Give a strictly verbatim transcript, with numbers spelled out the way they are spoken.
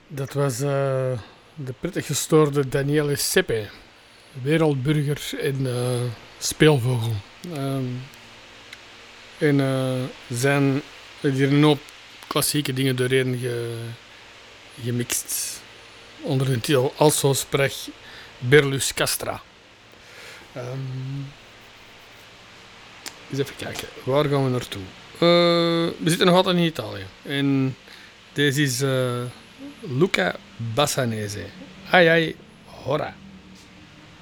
Dat was uh, de prettig gestoorde Daniele Seppe, wereldburger en uh, speelvogel. Um, en uh, zijn hier een hoop klassieke dingen doorheen ge, gemixt onder de titel Also sprech Berlus Castra. Um, eens even kijken, waar gaan we naartoe? Uh, we zitten nog altijd in Italië. En deze is uh, Luca Bassanese. Ai ai, hora.